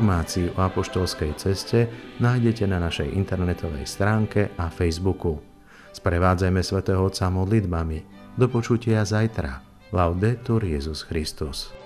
informácií o apoštolskej ceste nájdete na našej internetovej stránke a Facebooku. Sprevádzajme svätého Otca modlitbami. Do počutia zajtra. Laudetur Jesus Christus.